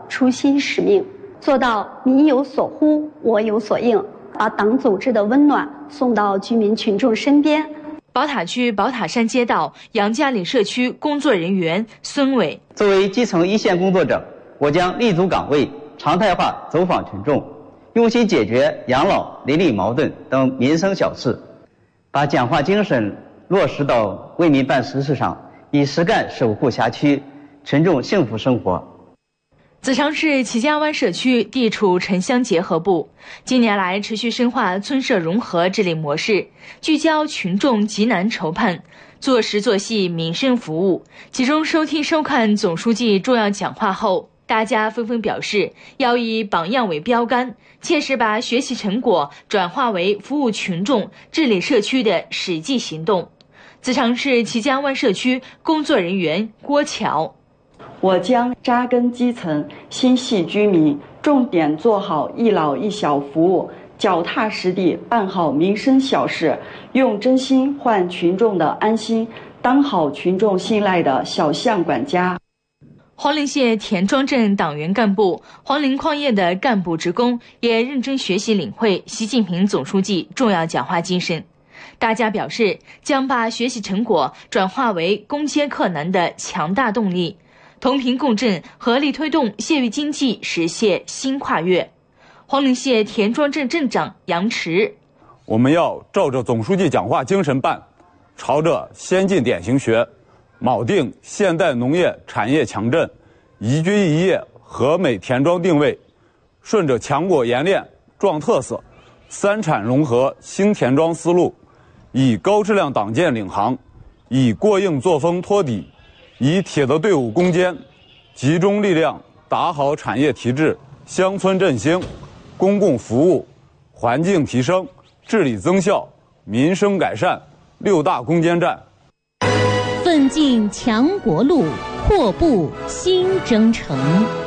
初心使命，做到民有所呼，我有所应，把党组织的温暖送到居民群众身边。 宝塔区宝塔山街道杨家岭社区工作人员孙伟， 作为基层一线工作者，我将立足岗位，常态化走访群众，用心解决养老、邻里矛盾等民生小事，把讲话精神落实到为民办实事上，以实干守护辖区群众幸福生活。 子长市齐家湾社区地处城乡结合部，近年来持续深化村社融合治理模式，聚焦群众急难愁盼，做实做细民生服务。其中收听收看总书记重要讲话后，大家纷纷表示要以榜样为标杆，切实把学习成果转化为服务群众、治理社区的实际行动。子长市齐家湾社区工作人员郭巧， 我将扎根基层，心系居民，重点做好一老一小服务，脚踏实地办好民生小事，用真心换群众的安心，当好群众信赖的小巷管家。 黄陵县田庄镇党员干部、黄陵矿业的干部职工也认真学习领会习近平总书记重要讲话精神。大家表示将把学习成果转化为攻坚克难的强大动力，同频共振，合力推动县域经济实现新跨越。黄陵县田庄镇镇长杨池， 我们要照着总书记讲话精神办，朝着先进典型学，铆定现代农业产业强镇、宜居宜业和美田庄定位，顺着强国研炼、壮特色、三产融合兴田庄思路，以高质量党建领航，以过硬作风托底，以铁的队伍攻坚，集中力量打好产业提质、乡村振兴、公共服务、环境提升、治理增效、民生改善六大攻坚战。 奋进强国路，阔步新征程。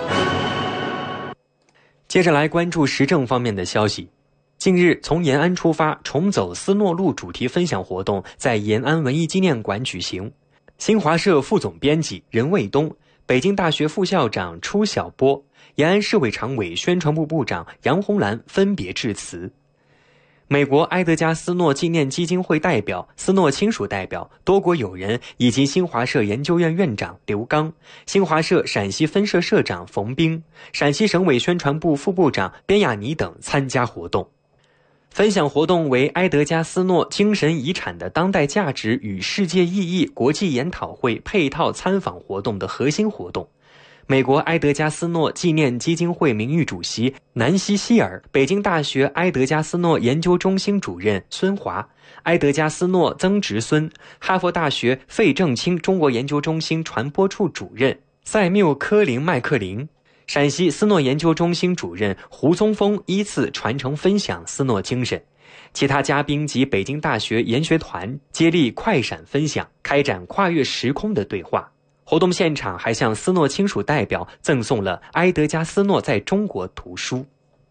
接着来关注时政方面的消息。近日，从延安出发，重走思诺路主题分享活动在延安文艺纪念馆举行。新华社副总编辑任卫东、北京大学副校长初晓波、延安市委常委宣传部部长杨红兰分别致辞。美国埃德加·斯诺纪念基金会代表、斯诺亲属代表、多国友人以及新华社研究院院长刘刚、新华社陕西分社社长冯兵、陕西省委宣传部副部长边亚尼等参加活动。分享活动为埃德加·斯诺精神遗产的当代价值与世界意义国际研讨会配套参访活动的核心活动。美国埃德加·斯诺纪念基金会名誉主席南希·希尔、北京大学埃德加·斯诺研究中心主任孙华、埃德加·斯诺曾侄孙、哈佛大学费正清中国研究中心传播处主任塞缪·科林麦克林、陕西斯诺研究中心主任胡宗峰依次传承分享斯诺精神。其他嘉宾及北京大学研学团接力快闪分享，开展跨越时空的对话。活动现场还向斯诺亲属代表赠送了埃德加·斯诺在中国图书。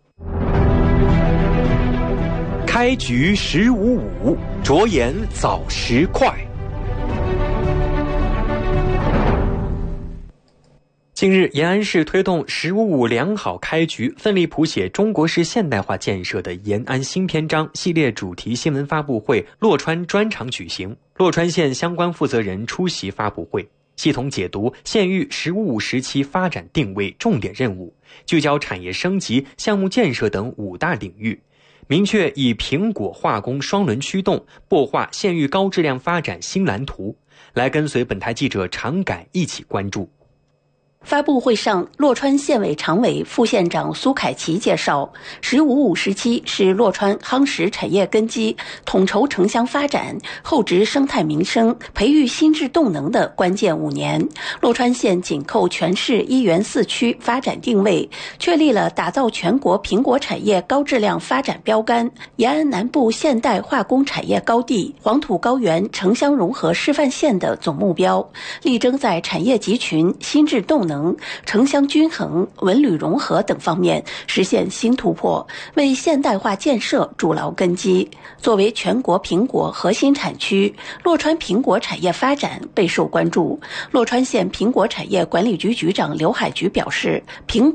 开局10:55，着眼早10快。近日，延安市推动10:55良好开局，奋力谱写中国式现代化建设的延安新篇章系列主题新闻发布会洛川专场举行，洛川县相关负责人出席发布会，系统解读县域10:55时期发展定位重点任务，聚焦产业升级、项目建设等5大领域，明确以苹果化工双轮驱动，擘画县域高质量发展新蓝图。来跟随本台记者常改一起关注。 发布会上，洛川县委常委、副县长苏凯奇介绍，10:55时期是洛川夯实产业根基、统筹城乡发展、厚植生态民生、培育心智动能的关键5年。洛川县紧扣全市1园4区发展定位，确立了打造全国苹果产业高质量发展标杆、延安南部现代化工产业高地、黄土高原城乡融合示范县的总目标，力争在产业集群、心智动能、城乡均衡、文旅融合等方面实现新突破，为现代化建设筑牢根基。作为全国苹果核心产区，洛川苹果产业发展备受关注。洛川县苹果产业管理局局长刘海菊表示，苹